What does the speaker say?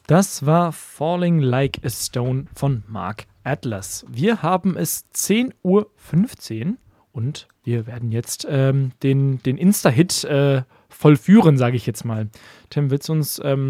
Das war Falling Like a Stone von Mark Atlas. Wir haben es 10:15 Uhr und wir werden jetzt den Insta-Hit vollführen, sage ich jetzt mal. Tim, willst du uns